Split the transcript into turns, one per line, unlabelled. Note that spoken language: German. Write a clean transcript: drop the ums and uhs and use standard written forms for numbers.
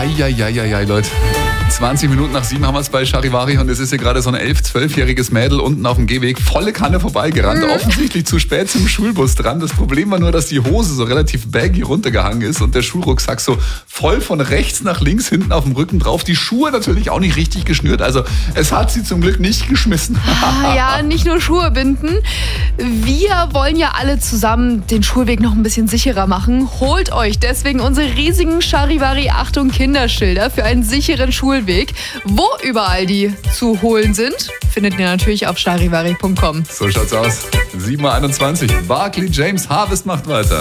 Eieieiei, Leute. 20 Minuten nach 7 haben wir es bei Charivari und es ist hier gerade so ein 11-, 12-jähriges Mädel unten auf dem Gehweg volle Kanne vorbeigerannt. Offensichtlich zu spät zum Schulbus dran. Das Problem war nur, dass die Hose so relativ baggy runtergehangen ist und der Schulrucksack so voll von rechts nach links hinten auf dem Rücken drauf. Die Schuhe natürlich auch nicht richtig geschnürt. Also es hat sie zum Glück nicht geschmissen.
Ja, nicht nur Schuhe binden. Wir wollen ja alle zusammen den Schulweg noch ein bisschen sicherer machen. Holt euch deswegen unsere riesigen Charivari Achtung Kinderschilder für einen sicheren Schulweg. Wo überall die zu holen sind, findet ihr natürlich auf charivari.com.
So schaut's aus. 7:21 Barclay James Harvest macht weiter.